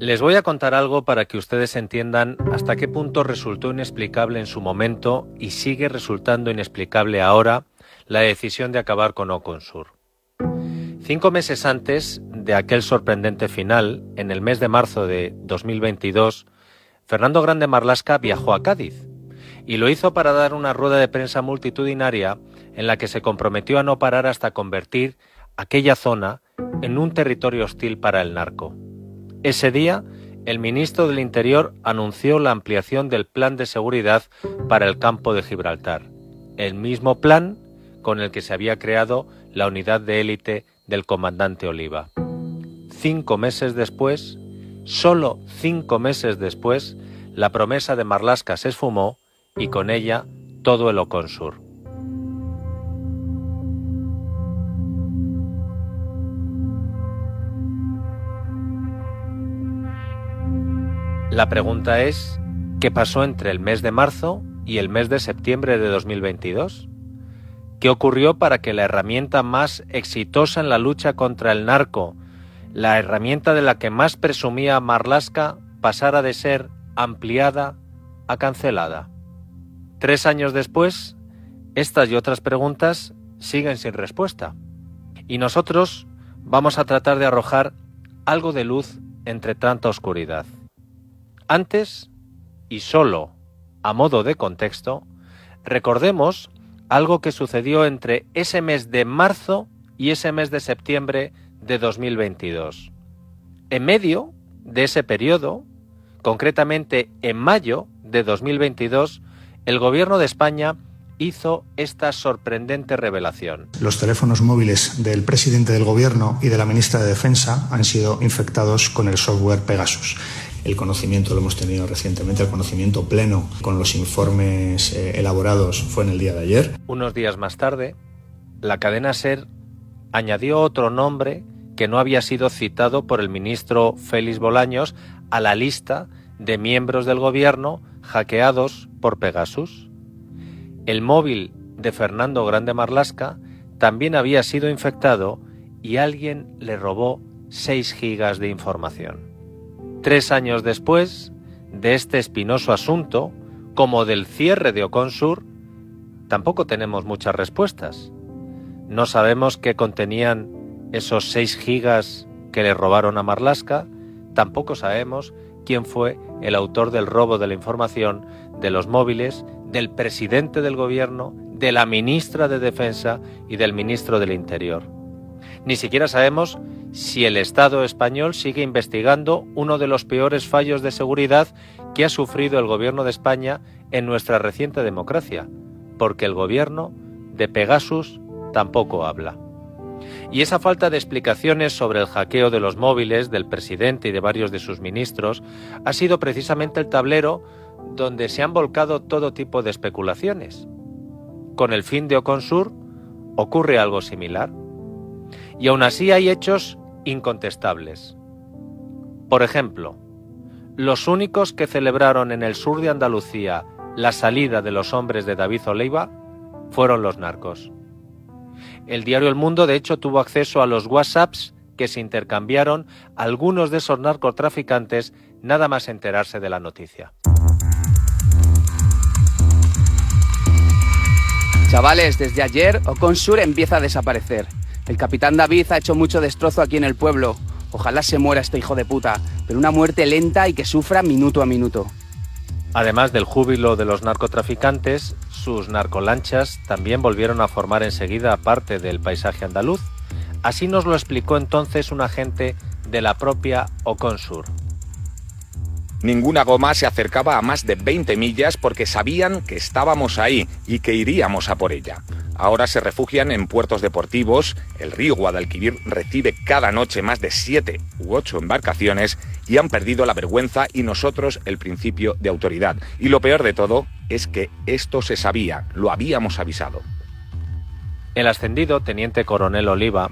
Les voy a contar algo para que ustedes entiendan hasta qué punto resultó inexplicable en su momento y sigue resultando inexplicable ahora la decisión de acabar con Oconsur. 5 meses antes de aquel sorprendente final, en el mes de marzo de 2022, Fernando Grande Marlaska viajó a Cádiz y lo hizo para dar una rueda de prensa multitudinaria en la que se comprometió a no parar hasta convertir aquella zona en un territorio hostil para el narco. Ese día, el ministro del Interior anunció la ampliación del plan de seguridad para el campo de Gibraltar, el mismo plan con el que se había creado la unidad de élite del comandante Oliva. 5 meses después, solo 5 meses después, la promesa de Marlaska se esfumó y con ella todo el Oconsur. La pregunta es, ¿qué pasó entre el mes de marzo y el mes de septiembre de 2022? ¿Qué ocurrió para que la herramienta más exitosa en la lucha contra el narco, la herramienta de la que más presumía Marlaska, pasara de ser ampliada a cancelada? 3 años después, estas y otras preguntas siguen sin respuesta. Y nosotros vamos a tratar de arrojar algo de luz entre tanta oscuridad. Antes, y solo a modo de contexto, recordemos algo que sucedió entre ese mes de marzo y ese mes de septiembre de 2022. En medio de ese periodo, concretamente en mayo de 2022, el Gobierno de España hizo esta sorprendente revelación. Los teléfonos móviles del presidente del Gobierno y de la ministra de Defensa han sido infectados con el software Pegasus. El conocimiento lo hemos tenido recientemente, el conocimiento pleno con los informes elaborados fue en el día de ayer. Unos días más tarde, la cadena SER añadió otro nombre que no había sido citado por el ministro Félix Bolaños a la lista de miembros del gobierno hackeados por Pegasus. El móvil de Fernando Grande Marlaska también había sido infectado y alguien le robó 6 gigas de información. 3 años después de este espinoso asunto, como del cierre de Oconsur, tampoco tenemos muchas respuestas. No sabemos qué contenían esos 6 gigas que le robaron a Marlaska, tampoco sabemos quién fue el autor del robo de la información de los móviles del presidente del gobierno, de la ministra de Defensa y del ministro del Interior. Ni siquiera sabemos si el Estado español sigue investigando uno de los peores fallos de seguridad que ha sufrido el Gobierno de España en nuestra reciente democracia, porque el Gobierno de Pegasus tampoco habla. Y esa falta de explicaciones sobre el hackeo de los móviles del presidente y de varios de sus ministros ha sido precisamente el tablero donde se han volcado todo tipo de especulaciones. Con el fin de Oconsur ocurre algo similar. Y aún así hay hechos incontestables. Por ejemplo, los únicos que celebraron en el sur de Andalucía la salida de los hombres de David Oliva fueron los narcos. El diario El Mundo, de hecho, tuvo acceso a los WhatsApps que se intercambiaron algunos de esos narcotraficantes nada más enterarse de la noticia. Chavales, desde ayer Oconsur empieza a desaparecer. El capitán David ha hecho mucho destrozo aquí en el pueblo. Ojalá se muera este hijo de puta, pero una muerte lenta y que sufra minuto a minuto. Además del júbilo de los narcotraficantes, sus narcolanchas también volvieron a formar enseguida parte del paisaje andaluz. Así nos lo explicó entonces un agente de la propia Oconsur. Ninguna goma se acercaba a más de 20 millas porque sabían que estábamos ahí y que iríamos a por ella. Ahora se refugian en puertos deportivos, el río Guadalquivir recibe cada noche más de 7 u 8 embarcaciones y han perdido la vergüenza y nosotros el principio de autoridad. Y lo peor de todo es que esto se sabía, lo habíamos avisado. El ascendido teniente coronel Oliva